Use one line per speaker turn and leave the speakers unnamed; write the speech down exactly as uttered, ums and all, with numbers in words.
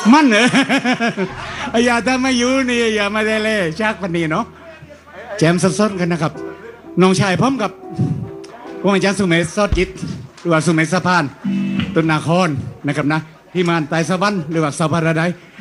มันเหรออย่าถ้าไม่อยู่นี่อย่ามาได้เลยชักปันนี้เนาะแจมสดๆกันนะครับน้องชายพร้อมกับวงอาจารย์สุเมธซอดจิตหรือว่าสุเมธสะพานต้นนาคอนนะครับนะพี่มานไตรสวรรค์หรือว่าสาวพาราไดซ์